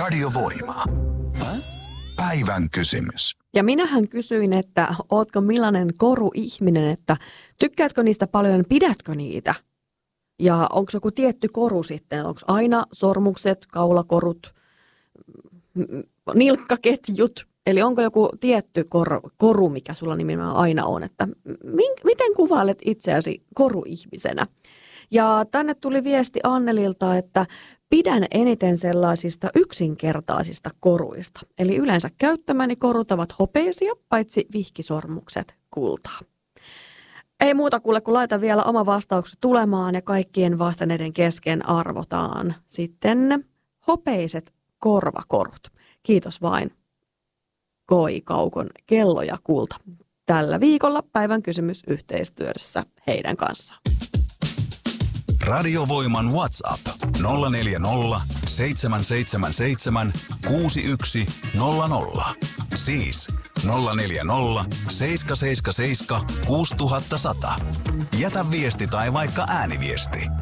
Radiovoima. Päivän kysymys. Ja minähän kysyin, että ootko millainen koruihminen, että tykkäätkö niistä paljon, pidätkö niitä? Ja onko joku tietty koru sitten? Onko aina sormukset, kaulakorut, nilkkaketjut? Eli onko joku tietty koru, mikä sulla nimenomaan aina on? Että miten kuvailet itseäsi koruihmisenä? Ja tänne tuli viesti Annelilta, että pidän eniten sellaisista yksinkertaisista koruista. Eli yleensä käyttämäni korut ovat hopeisia, paitsi vihkisormukset kultaa. Ei muuta kuule, kun laita vielä oma vastaukset tulemaan ja kaikkien vastanneiden kesken arvotaan sitten hopeiset korvakorut. Kiitos vain KI Kaukon kello ja kulta. Tällä viikolla päivän kysymys yhteistyössä heidän kanssaan. Radiovoiman WhatsApp 040 777 6100. Siis 040 777 6100. Jätä viesti tai vaikka ääniviesti.